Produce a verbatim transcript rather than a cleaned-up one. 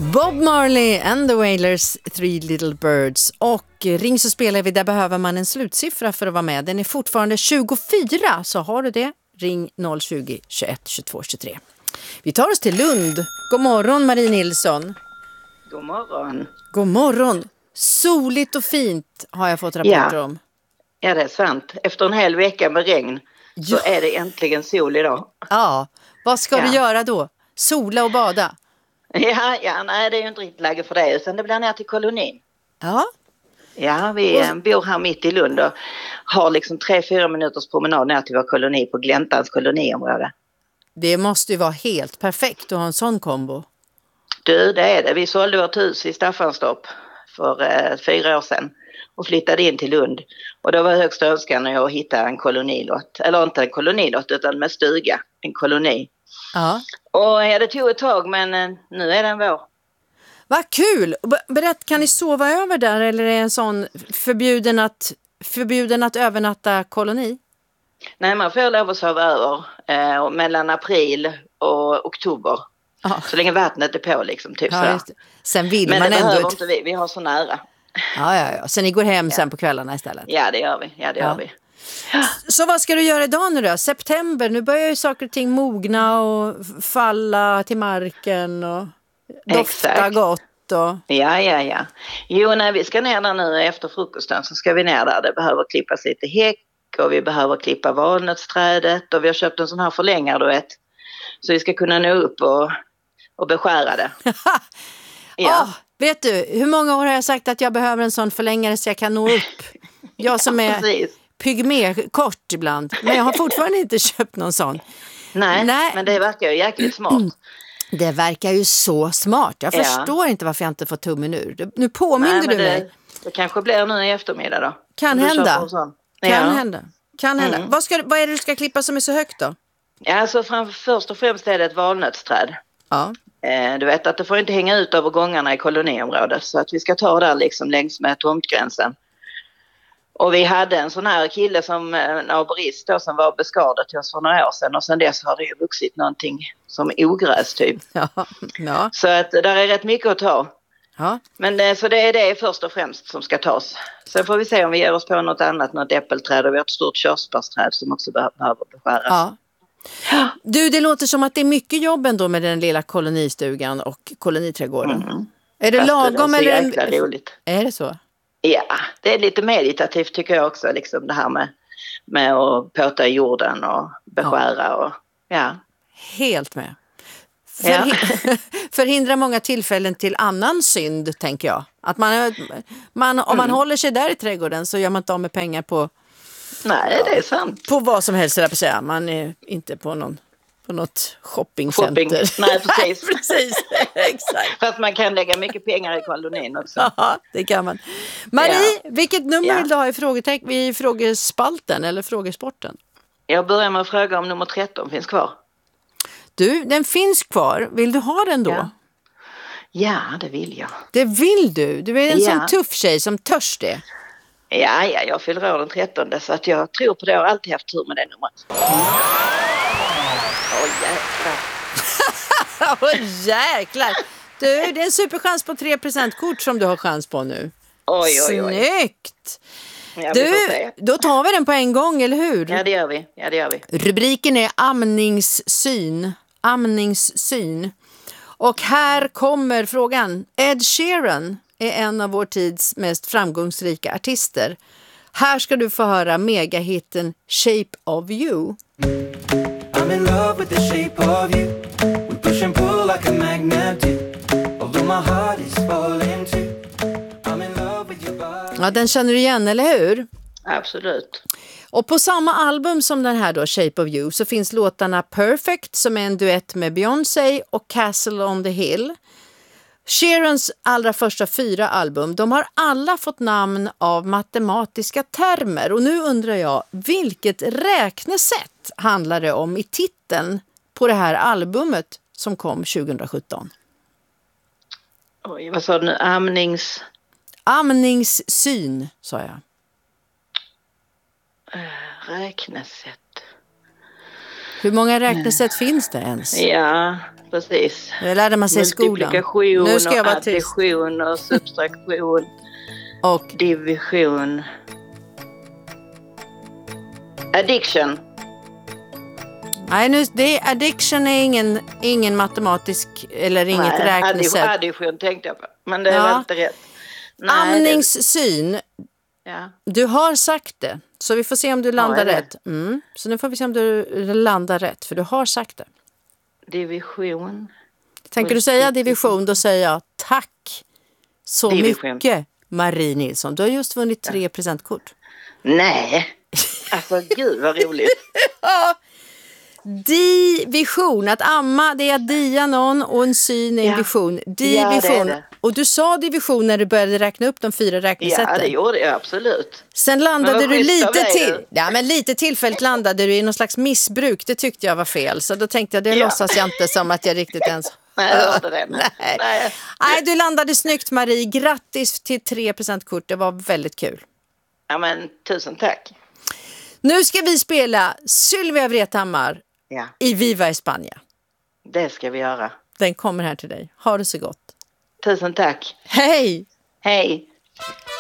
Bob Marley and the Wailers, Three Little Birds. Och ring så spelar vi, där behöver man en slutsiffra för att vara med. Den är fortfarande tjugofyra, så har du det, ring noll tjugo, tjugoett, tjugotvå, tjugotre. Vi tar oss till Lund. God morgon Marie Nilsson. God morgon. God morgon. Soligt och fint har jag fått rapporter ja. om. Ja, det är sant. Efter en hel vecka med regn så ja. är det äntligen sol idag. Ja, vad ska ja. du göra då? Sola och bada? Ja, ja, nej det är ju inte riktigt läge för det, utan det blir ner till kolonin. Ja. Ja, vi och... bor här mitt i Lund och har liksom tre, fyra minuters promenad ner till vår koloni på Gläntans koloniområde. Det måste ju vara helt perfekt att ha en sån kombo. Du, det är det. Vi sålde vårt hus i Staffanstorp för eh, fyra år sedan och flyttade in till Lund. Och då var högsta önskan att hitta en kolonilott. Eller inte en kolonilott utan med stuga, en koloni. Ja. Och ja, det tog ett tag, men eh, nu är den vår. Vad kul! Berätt, kan ni sova över där eller är det en sån förbjuden att, förbjuden att övernatta koloni? Nej, man får lov att sova över eh, mellan april och oktober. Aha. Så länge vattnet är på liksom. Typ ja, sen vill men man det ändå behöver ett... inte vi, vi har så nära. Ja, ja, ja. Sen ni går hem ja. sen på kvällarna istället? Ja, det gör vi. Ja, det ja. gör vi. Så vad ska du göra idag nu då? September, nu börjar ju saker och ting mogna och falla till marken och dofta Exakt. gott. Och... Ja, ja, ja. Jo, när vi ska ner där nu efter frukosten så ska vi ner där. Det behöver klippas lite häck och vi behöver klippa valnötsträdet och vi har köpt en sån här förlängare, du vet. Så vi ska kunna nå upp och, och beskära det. ja. Oh, vet du, hur många år har jag sagt att jag behöver en sån förlängare så jag kan nå upp? Jag som är ja, pygmé kort ibland, men jag har fortfarande inte köpt någon sån. Nej, Nej. men det verkar ju jäkligt smart. Det verkar ju så smart. Jag ja. förstår inte varför jag inte får tummen ur. Nu påminner du det, mig. Det kanske blir nu i eftermiddag då. Kan hända. Kan ja. hända. Kan hända. Mm. Vad, ska, vad är det du ska klippa som är så högt då? Ja, alltså framför, först och främst är det ett valnötsträd. Ja. Eh, du vet att det får inte hänga ut över gångarna i koloniområdet. Så att vi ska ta där liksom längs med tomtgränsen. Och vi hade en sån här kille som en arborist då, som var beskadad till oss för några år sedan. Och sen dess har det ju vuxit någonting som ogräs typ. Ja, ja. Så att där är rätt mycket att ta. Ja. Men så det är det först och främst som ska tas. Sen får vi se om vi ger oss på något annat, något äppelträd. Och vi har ett stort körsbärsträd som också behöver beskäras. Ja. Du, det låter som att det är mycket jobb ändå med den lilla kolonistugan och koloniträdgården. Mm. Är det Fast lagom? Det är så eller jäkla roligt. Är det så? Ja, det är lite meditativt tycker jag också. Liksom det här med, med att påta i jorden och beskära. Ja. Och, ja. Helt med. Förhi- ja. Förhindra många tillfällen till annan synd, tänker jag. Att man, man, om man mm. håller sig där i trädgården så gör man inte av med pengar på... Nej, ja, det är sant. På vad som helst, eller på säga. Man är inte på någon... på något shoppingcenter. Shopping. Nej, precis. Nej, precis. Exakt. Fast man kan lägga mycket pengar i kolonin också. Ja, det kan man. Marie, ja. vilket nummer ja. vill du ha i frågeteck- i frågespalten eller frågesporten? Jag börjar med att fråga om nummer tretton finns kvar. Du, den finns kvar. Vill du ha den då? Ja, ja det vill jag. Det vill du? Du är en ja. sån tuff tjej som törs det. Ja, ja, jag fyller år den trettonde så att jag tror på det. Jag har alltid haft tur med det numret. Åh, oh, jäklar. Åh, oh, jäklar. Du, det är en superchans på tre presentkort som du har chans på nu. Oj, oj, oj. Snyggt. Ja, du, då tar vi den på en gång, eller hur? Ja, det gör vi. Ja, det gör vi. Rubriken är amningssyn. Amningssyn. Och här kommer frågan. Ed Sheeran är en av vår tids mest framgångsrika artister. Här ska du få höra megahitten Shape of You. I'm in love with the shape of you. We push and pull like a magnet do. Although my heart is falling too. I'm in love with your body. Ja, den känner du igen, eller hur? Absolut. Och på samma album som den här då, Shape of You, så finns låtarna Perfect som är en duett med Beyoncé och Castle on the Hill. Sheerans allra första fyra album, de har alla fått namn av matematiska termer. Och nu undrar jag, vilket räknesätt handlar det om i titeln på det här albumet som kom tjugohundrasjutton? Oj, vad sa du nu? Amnings... Amningssyn, sa jag. Räknesätt. Hur många räknesätt finns det ens? Ja, precis. Det lärde man sig i skolan. Multiplikation Nu ska jag och vara tyst. addition och subtraktion. Och Division. Addiction. nej, nu, det, addiction är ingen, ingen matematisk eller inget Nej, räknesätt. addition tänkte jag på. Men det är Ja. väl inte rätt. Nej, Amningssyn. det- Ja. Du har sagt det. Så vi får se om du landar är det? rätt. Mm. Så nu får vi se om du landar rätt. För du har sagt det. Division. Tänker du säga division, då säger jag tack så Division. mycket Marie Nilsson. Du har just vunnit tre presentkort. Nej. Alltså gud vad roligt. Division, att amma det är att dia någon och en syn är en Ja. vision. Ja, det är Division. det. Och du sa division när du började räkna upp de fyra Ja, räknesätten. det gjorde jag absolut. Sen Men landade vad du schysst av lite dig, till. du. Ja, men lite tillfälligt landade du i någon slags missbruk. Det tyckte jag var fel. Så då tänkte jag, det Ja. låtsas jag inte som att jag riktigt ens... Nej, jag hörde det. Nej. Nej. Nej, du landade snyggt Marie. Grattis till tre presentkort. Det var väldigt kul. Ja, men tusen tack. Nu ska vi spela Sylvia Vrethammar Ja, i Viva España. det ska vi göra. Den kommer här till dig. Ha det så gott. Tusen tack. Hej! Hej.